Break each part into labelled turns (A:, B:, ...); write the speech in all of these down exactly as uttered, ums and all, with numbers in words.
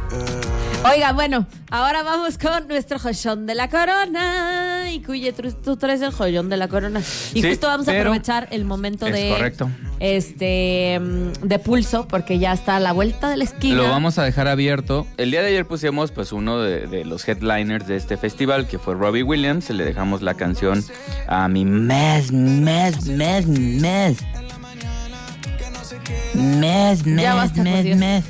A: Oiga, bueno, ahora vamos con nuestro joyón de la corona. Y Cuye, tú, tú traes el joyón de la corona. Y
B: sí,
A: justo vamos a aprovechar el momento
B: es
A: de
B: correcto.
A: este de pulso, porque ya está a la vuelta de la esquina.
B: Lo vamos a dejar abierto. El día de ayer pusimos pues uno de, de los headliners de este festival, que fue Robbie Williams. Le dejamos la canción a mi mes, mes, mes, mes. Mes, mes,
A: Ya basta, por
B: mes,
A: Dios.
B: mes.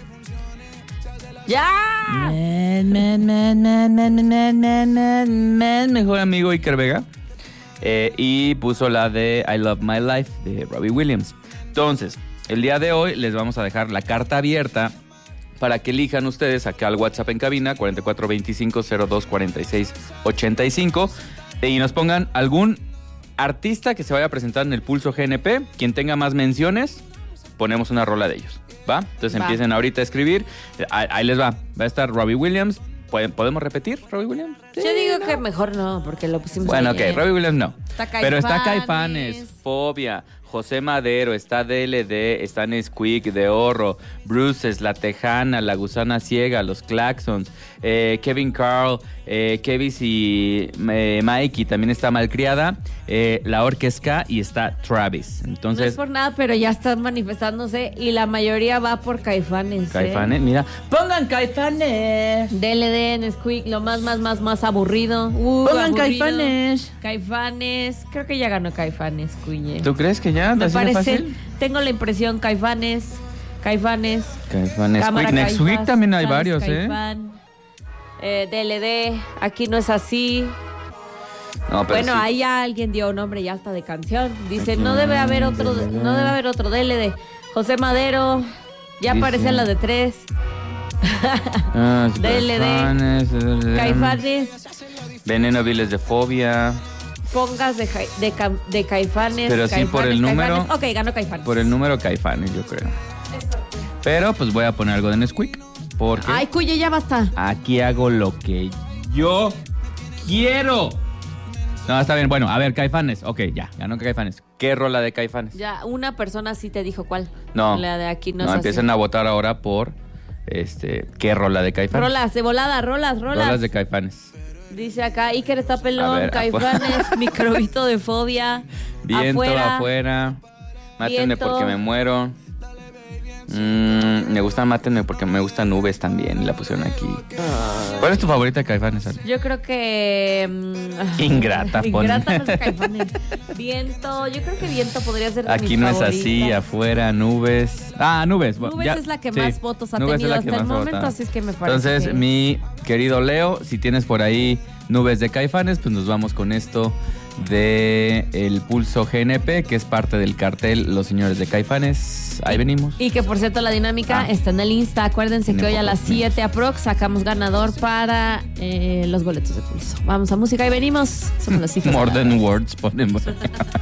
A: ¡Ya!
B: Men, men, men, men, men, men, men, men, men, mejor amigo Iker Vega. Eh, y puso la de I Love My Life de Robbie Williams. Entonces, el día de hoy les vamos a dejar la carta abierta para que elijan ustedes acá al WhatsApp en cabina cuarenta y cuatro veinticinco cero dos cuarenta y seis ochenta y cinco y nos pongan algún artista que se vaya a presentar en el Pulso G N P. Quien tenga más menciones, ponemos una rola de ellos. ¿Va? Entonces
A: Va.
B: empiecen ahorita a escribir. Ahí, ahí les va. Va a estar Robbie Williams. ¿Podemos repetir, Robbie Williams? Sí,
A: Yo digo
B: ¿no?
A: que mejor no, porque lo pusimos
B: Bueno, ok,
A: ayer.
B: Robbie Williams no.
A: Está
B: Pero está
A: Caifanes.
B: Caifanes, Fobia, José Madero, está D L D, está Nesquik, De Horro, Bruces, La Tejana, La Gusana Ciega, Los Claxons, eh, Kevin Carl, eh, Kevis y eh, Mikey, también está Malcriada, eh, La Orquesca y está Travis.
A: No
B: Entonces,
A: es por nada, pero ya están manifestándose y la mayoría va por Caifanes.
B: Caifanes,
A: ¿eh?
B: mira, pongan Caifanes.
A: D L D, Nesquik, lo más, más, más, más aburrido. Uh,
B: Pongan
A: aburrido.
B: Caifanes.
A: Caifanes, creo que ya ganó Caifanes, Cuye.
B: ¿Tú crees que ya?
A: Me
B: ¿Así de
A: parece,
B: fácil?
A: tengo la impresión, Caifanes, Caifanes.
B: Caifanes,
A: Cámara
B: Nesquik, Nesquik
A: Caifás,
B: también hay
A: Travis
B: varios, ¿eh?
A: Caifán, eh, D L D, aquí no es así.
B: No, pero
A: Bueno,
B: sí.
A: ahí ya alguien dio nombre ya hasta de canción. Dice,
B: Aquí
A: no debe haber otro,
B: D L D.
A: no debe haber otro D L D. José Madero, ya
B: Dice-
A: aparece la de tres.
B: Ah,
A: D L D.
B: Caifanes, D L D.
A: Caifanes,
B: Veneno Viles de Fobia.
A: pongas de, Jai- de, Ca- de Caifanes.
B: Pero sí,
A: Caifanes,
B: por el número-
A: Caifanes. Ok, ganó Caifanes.
B: Por el número Caifanes, yo creo. Pero pues voy a poner algo de Nesquik. Porque
A: Ay, Cuye, ya basta.
B: aquí hago lo que yo quiero. No, está bien. Bueno, a ver, Caifanes. Ok, ya, ganó Caifanes. ¿Qué rola de Caifanes?
A: Ya, una persona sí te dijo cuál.
B: No.
A: La de aquí no,
B: No,
A: es
B: empiecen
A: así.
B: a votar ahora por este, ¿qué rola de Caifanes?
A: Rolas, de volada, rolas, rolas.
B: Rolas de Caifanes.
A: Dice acá, Iker está
B: A
A: pelón,
B: ver,
A: Caifanes, microbito de fobia.
B: Viento
A: afuera.
B: afuera. Mátenme
A: Viento.
B: porque me muero. Mm, me gusta Mátenme porque me gustan nubes también. La pusieron aquí. ¿Cuál es tu favorita de Caifanes, Ale?
A: Yo creo que... mm,
B: Ingrata, pone.
A: Ingrata no es de Caifanes. Viento, yo creo que Viento podría ser de
B: Aquí
A: mis
B: no es
A: favoritas.
B: así, afuera, nubes. Ah, nubes. bueno,
A: Nubes
B: ya,
A: es la que
B: sí.
A: más votos ha
B: Nubes es
A: tenido
B: la que
A: hasta el
B: más ha
A: momento,
B: votado.
A: así es que me parece
B: Entonces,
A: que-
B: mi querido Leo, si tienes por ahí nubes de Caifanes, pues nos vamos con esto de el Pulso G N P, que es parte del cartel Los Señores de Caifanes. Ahí venimos.
A: Y que por cierto la dinámica
B: Ah.
A: está en el Insta. Acuérdense
B: Tiene
A: que hoy a
B: pocos
A: las siete aprox sacamos ganador para eh, los boletos de pulso. Vamos a música y venimos. Somos los hijos.
B: More than words, ponemos.